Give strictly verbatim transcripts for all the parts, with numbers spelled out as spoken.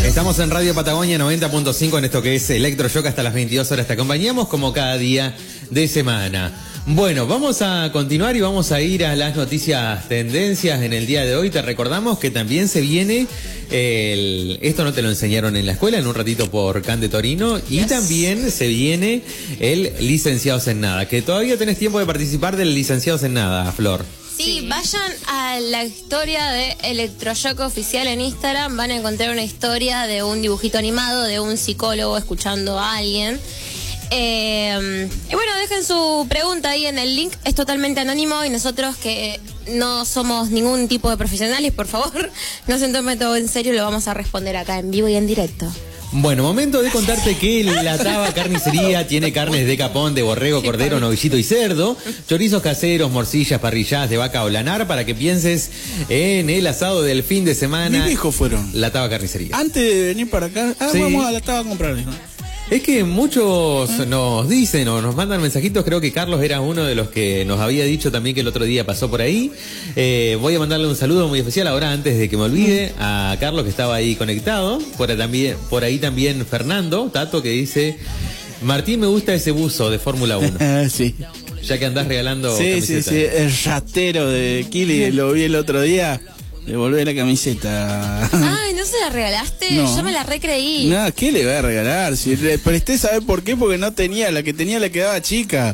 Estamos en Radio Patagonia noventa punto cinco en esto que es Electroshock hasta las veintidós horas. Te acompañamos como cada día de semana. Bueno, vamos a continuar y vamos a ir a las noticias tendencias en el día de hoy. Te recordamos que también se viene el... Esto no te lo enseñaron en la escuela, en un ratito por Can de Torino. Y yes. También se viene el Licenciados en Nada, que todavía tenés tiempo de participar del Licenciados en Nada, Flor. Sí, vayan a la historia de Electroshock Oficial en Instagram, van a encontrar una historia de un dibujito animado, de un psicólogo escuchando a alguien. Eh, y bueno, dejen su pregunta ahí en el link, es totalmente anónimo y nosotros que no somos ningún tipo de profesionales, por favor, no se tomen todo en serio, lo vamos a responder acá en vivo y en directo. Bueno, momento de contarte que la Taba Carnicería tiene carnes de capón, de borrego, cordero, novillito y cerdo, chorizos caseros, morcillas, parrilladas de vaca o lanar, para que pienses en el asado del fin de semana. Mis viejos fueron. La Taba Carnicería. Antes de venir para acá, ah, sí. vamos a la Taba a comprar. Es que muchos nos dicen o nos mandan mensajitos, creo que Carlos era uno de los que nos había dicho también que el otro día pasó por ahí. Eh, voy a mandarle un saludo muy especial ahora antes de que me olvide a Carlos que estaba ahí conectado. Por ahí también, por ahí también Fernando, Tato, que dice, Martín, me gusta ese buzo de Fórmula uno. Sí. Ya que andás regalando sí, camisetas. Sí, sí, el ratero de Kili, lo vi el otro día. Devolvé la camiseta. Ay, ¿no se la regalaste? No. Yo me la recreí. No, ¿qué le voy a regalar? Si le presté, ¿sabe por qué? Porque no tenía, la que tenía le quedaba chica.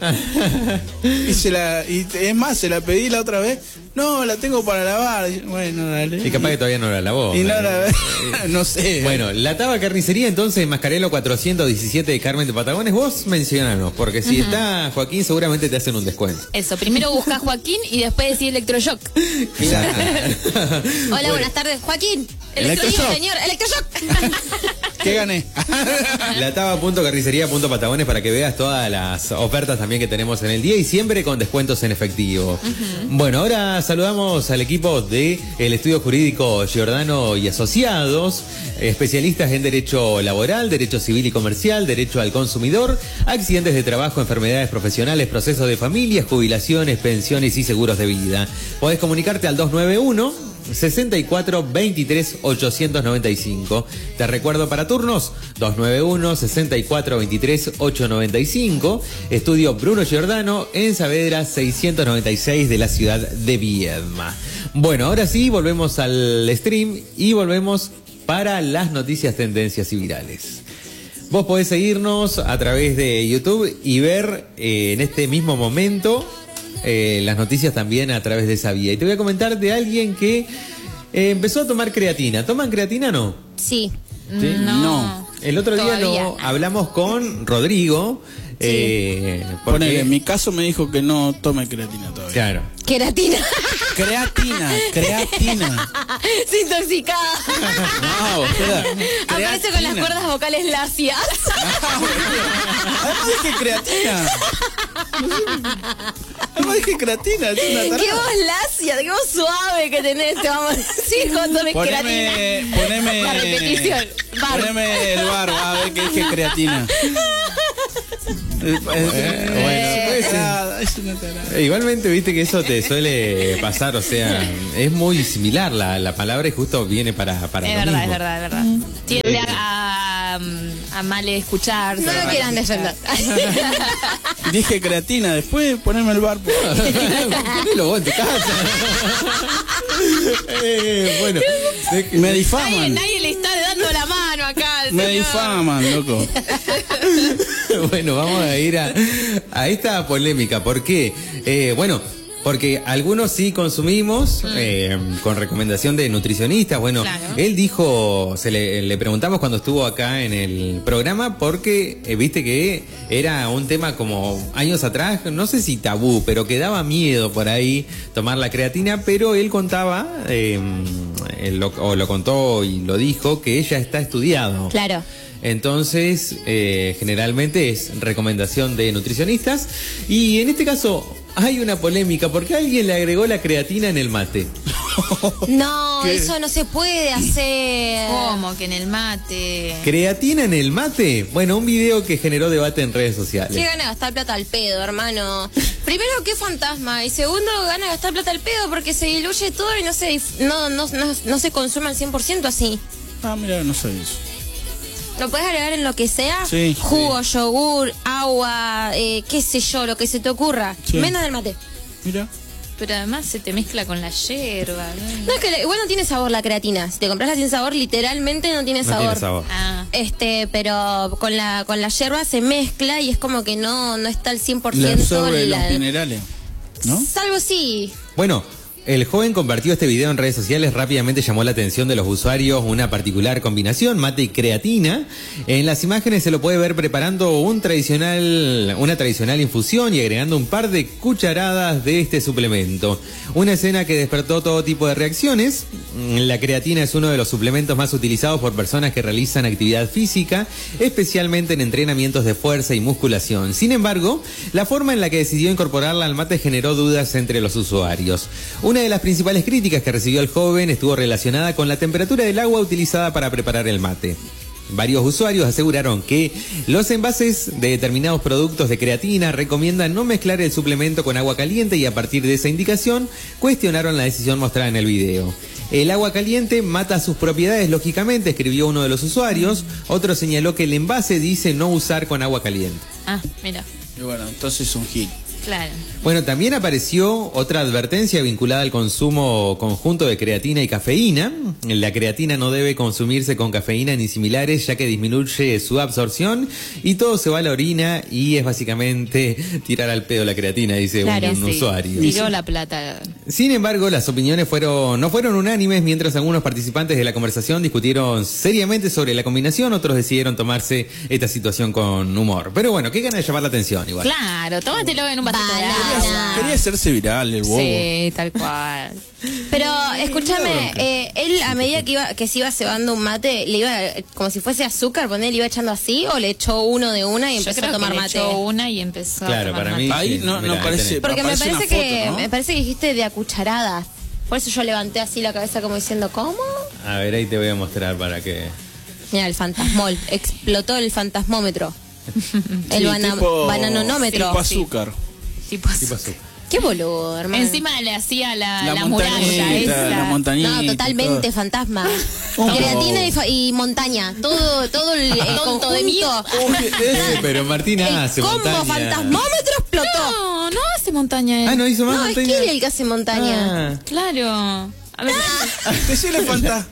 y, se la, y es más, se la pedí la otra vez. No, la tengo para lavar. Bueno, dale. Y capaz que todavía no la lavó. Y no la no sé. Bueno, la Taba Carnicería, entonces, Mascarelo cuatrocientos diecisiete de Carmen de Patagones. Vos mencionanos, porque si uh-huh. está Joaquín, seguramente te hacen un descuento. Eso, primero buscás Joaquín y después decís Electroshock. Claro. Hola, bueno. Buenas tardes, Joaquín. Electroshock, señor, Electroshock. ¿Qué gané? La Taba punto carnicería punto patagones para que veas todas las ofertas también que tenemos en el día y siempre con descuentos en efectivo. Uh-huh. Bueno, ahora saludamos al equipo de el Estudio Jurídico Giordano y Asociados, especialistas en Derecho Laboral, Derecho Civil y Comercial, Derecho al Consumidor, accidentes de trabajo, enfermedades profesionales, procesos de familia, jubilaciones, pensiones y seguros de vida. Podés comunicarte al dos nueve uno, sesenta y cuatro, veintitrés, ochocientos noventa y cinco. Te recuerdo para turnos dos nueve uno, sesenta y cuatro, veintitrés, ochocientos noventa y cinco. Estudio Bruno Giordano en Saavedra seiscientos noventa y seis de la ciudad de Viedma. Bueno, ahora sí, volvemos al stream y volvemos para las noticias, tendencias y virales. Vos podés seguirnos a través de YouTube y ver eh, en este mismo momento Eh, las noticias también a través de esa vía. Y te voy a comentar de alguien que eh, empezó a tomar creatina. ¿Toman creatina o no? Sí. ¿Sí? No. no. El otro día lo hablamos con Rodrigo. Sí. Eh, porque... Ponele, en mi caso me dijo que no tome creatina todavía. Claro. Creatina. Creatina, creatina. Se intoxicada. No, espera. Aparece con las cuerdas vocales lacias. Además dije creatina. Además dije creatina. Es una tarada. Qué voz lacia, qué voz suave que tenés. Te vamos a decir cuando me creatina. Poneme. La repetición. Bar. Poneme el bar, a ver que dije creatina. Bueno, bueno, es una tarada. Igualmente, viste que eso te suele pasar, o sea, es muy similar la, la palabra y justo viene para, para es lo verdad, mismo. Es verdad, es verdad, es verdad. Tiende a, a, a mal escuchar. No lo quieran defender. Dije creatina, después poneme el bar. Ponelo vos en tu casa. eh, bueno, me difaman. Nadie, nadie le está dando la mano acá. Me señor. difaman, loco. Bueno, vamos a ir a, a esta polémica. ¿Por qué? Eh, bueno, porque algunos sí consumimos mm. eh, con recomendación de nutricionistas. Bueno, claro. Él dijo, se le, le preguntamos cuando estuvo acá en el programa, porque eh, viste que era un tema como años atrás, no sé si tabú, pero que daba miedo por ahí tomar la creatina, pero él contaba, eh, él lo, o lo contó y lo dijo, que ella está estudiado. Claro. Entonces, eh, generalmente es recomendación de nutricionistas. Y en este caso hay una polémica porque alguien le agregó la creatina en el mate. No, ¿Qué? Eso no se puede hacer. ¿Cómo que en el mate? ¿Creatina en el mate? Bueno, un video que generó debate en redes sociales. Sí, gana gastar plata al pedo, hermano. Primero, qué fantasma. Y segundo, gana gastar plata al pedo porque se diluye todo y no se, no, no, no, no se consume al cien por ciento así. Ah, mira, no sabía eso. Lo puedes agregar en lo que sea. Sí, Jugo, yogur, agua, eh, qué sé yo, lo que se te ocurra. Sí. Menos del mate. Mira. Pero además se te mezcla con la yerba. ¿no? No, es que igual no tiene sabor la creatina. Si te compras la sin sabor, literalmente no tiene No sabor. tiene sabor. Ah, Este, pero con la con la yerba se mezcla y es como que no, no está al cien por Le ciento. absorbe la- los minerales, ¿no? Salvo sí. Bueno, el joven compartió este video en redes sociales, rápidamente llamó la atención de los usuarios una particular combinación, mate y creatina. En las imágenes se lo puede ver preparando un tradicional, una tradicional infusión y agregando un par de cucharadas de este suplemento. Una escena que despertó todo tipo de reacciones. La creatina es uno de los suplementos más utilizados por personas que realizan actividad física, especialmente en entrenamientos de fuerza y musculación. Sin embargo, la forma en la que decidió incorporarla al mate generó dudas entre los usuarios. Una de las principales críticas que recibió el joven estuvo relacionada con la temperatura del agua utilizada para preparar el mate. Varios usuarios aseguraron que los envases de determinados productos de creatina recomiendan no mezclar el suplemento con agua caliente y a partir de esa indicación cuestionaron la decisión mostrada en el video. El agua caliente mata sus propiedades, lógicamente, escribió uno de los usuarios. Otro señaló que el envase dice no usar con agua caliente. ah, mira, Y bueno, entonces un hit. claro. Bueno, también apareció otra advertencia vinculada al consumo conjunto de creatina y cafeína. La creatina no debe consumirse con cafeína ni similares, ya que disminuye su absorción y todo se va a la orina y es básicamente tirar al pedo la creatina, dice Claro, un, un Sí, usuario. tiró la plata. Sin embargo, las opiniones fueron no fueron unánimes, mientras algunos participantes de la conversación discutieron seriamente sobre la combinación, otros decidieron tomarse esta situación con humor. Pero bueno, qué ganas de llamar la atención igual. Claro, tómatelo en un vasito de Banana. agua. Quería hacerse viral el bobo. Sí, tal cual. Pero escúchame, eh, él a medida que iba que se iba cebando un mate, le iba eh, como si fuese azúcar, poner, le iba echando así o le echó uno de una y Yo empezó creo a tomar que le mate. echó una y empezó a Claro, tomar para mate. mí- Ahí Sí, no, mirá, no ahí parece. tenés. Porque me aparece parece una que foto, ¿no? me parece que dijiste de a cucharadas. Por eso yo levanté así la cabeza como diciendo, ¿cómo? A ver, ahí te voy a mostrar para que... Mira, el fantasmol, explotó el fantasmómetro. El Sí, bana- tipo- bananonómetro. Tipo azúcar. Tipo así. ¿Qué pasó? Qué boludo, hermano. Encima le hacía la, La, la, montañita, muralla esa. la montañita. No, y totalmente todo. fantasma. Oh. Creatina y, fa- y montaña. Todo, todo el, el Tonto de mí. conjunto. Uy, ese- Eh, pero Martina El hace combo montaña. fantasmómetro explotó. No, no hace montaña él. Ah, no hizo más No, es montaña. Kiri el que hace montaña. Ah. Claro. A ver, Decile fantasma.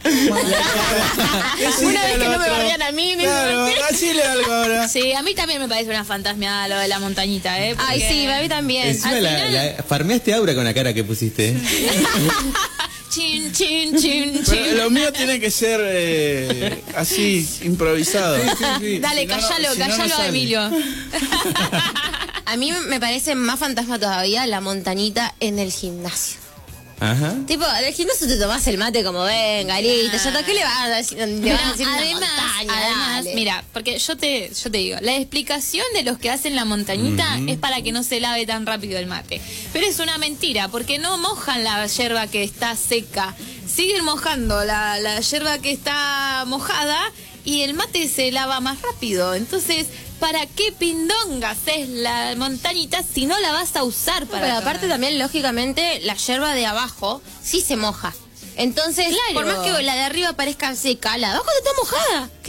Una vez que no me bardean a mí, me Claro, bardean. decile algo ahora. sí, a mí también me parece una fantasmeada lo de la montañita, ¿eh? Ay, Porque- sí, a mí también. Encima Al la, final- la- farmeaste aura con la cara que pusiste. Chin, chin, chin, Pero chin. lo mío tiene que ser eh, así, improvisado. Dale, Si no, no- callalo, si no, no callalo a sale. Emilio. A mí me parece más fantasma todavía la montañita en el gimnasio. Ajá. Tipo, en el gimnasio te tomás el mate como venga, listo, ya está, ¿qué le vas a decir? Le Mira, vas a decir una además, montaña, además, dale. mira, porque yo te, yo te digo, la explicación de los que hacen la montañita es para que no se lave tan rápido el mate. Pero es una mentira, porque no mojan la yerba que está seca. Siguen mojando la, la yerba que está mojada y el mate se lava más rápido. Entonces, ¿para qué pindongas es la montañita si no la vas a usar No, para pero tomar? aparte también, lógicamente, la yerba de abajo sí se moja. Entonces, Claro. por más que la de arriba parezca seca, la de abajo está mojada.